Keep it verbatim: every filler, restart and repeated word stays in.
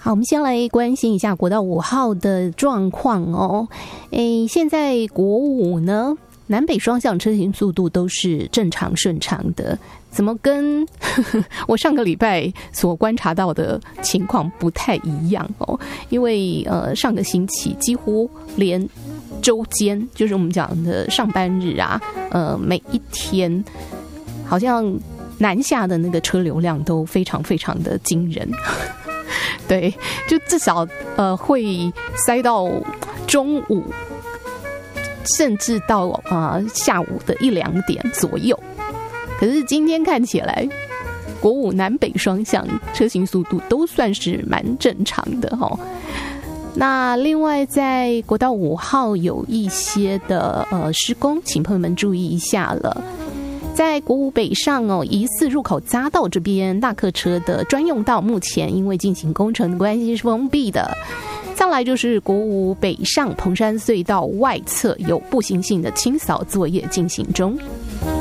好，我们先来关心一下国道五号的状况哦。诶，现在国五呢，南北双向车行速度都是正常顺畅的，怎么跟呵呵我上个礼拜所观察到的情况不太一样哦？因为呃，上个星期几乎连周间，就是我们讲的上班日啊，呃，每一天好像南下的那个车流量都非常非常的惊人。对，就至少呃会塞到中午，甚至到呃下午的一两点左右。可是今天看起来，国五南北双向车行速度都算是蛮正常的齁。那另外在国道五号有一些的呃施工，请朋友们注意一下了。在国五北上哦，疑似入口匝道这边大客车的专用道，目前因为进行工程的关系是封闭的。再来就是国五北上彭山隧道外侧有步行性的清扫作业进行中。